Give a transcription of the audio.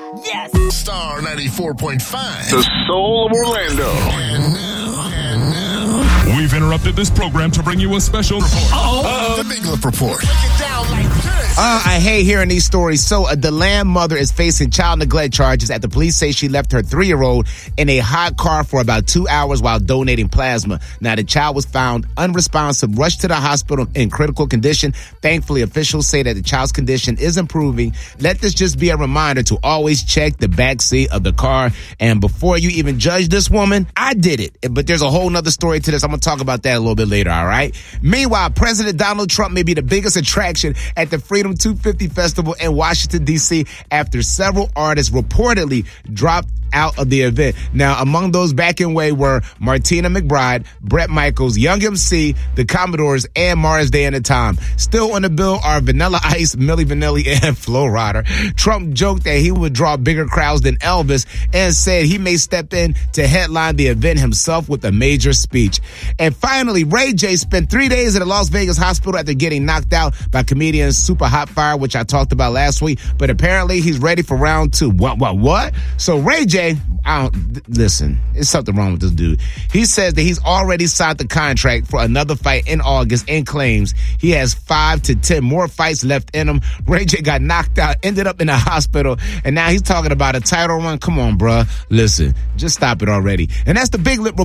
Yes! Star 94.5. The soul of Orlando. And now. We've interrupted this program to bring you a special report. The Big Lip Report. Break it down like this. I hate hearing these stories. So a DeLand mother is facing child neglect charges after police say she left her 3-year-old in a hot car for about 2 hours while donating plasma. Now, the child was found unresponsive, rushed to the hospital in critical condition. Thankfully, officials say that the child's condition is improving. Let this just be a reminder to always check the back seat of the car. And before you even judge this woman, I did it. But there's a whole nother story to this. I'm going to talk about that a little bit later, all right? Meanwhile, President Donald Trump may be the biggest attraction at the Freedom 250 Festival in Washington, D.C. after several artists reportedly dropped out of the event. Now, among those backing way were Martina McBride, Bret Michaels, Young MC, the Commodores, and Morris Day and the Time. Still on the bill are Vanilla Ice, Milli Vanilli, and Flo Rida. Trump joked that he would draw bigger crowds than Elvis and said he may step in to headline the event himself with a major speech. And finally, Ray J spent 3 days at a Las Vegas hospital after getting knocked out by comedian Super Hot Fire, which I talked about last week, but apparently he's ready for round 2. What? So Ray J, listen, there's something wrong with this dude. He says that he's already signed the contract for another fight in August and claims he has 5 to 10 more fights left in him. Ray J got knocked out, ended up in a hospital, and now he's talking about a title run. Come on, bruh. Listen, just stop it already. And that's the Big Lip Report.